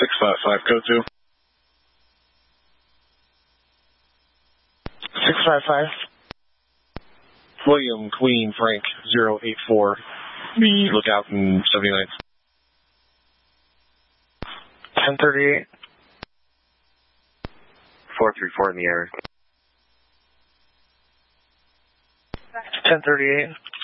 655, code 2. 655. William Queen Frank 084. Look out in 79. 1038. 434 in the air. 1038.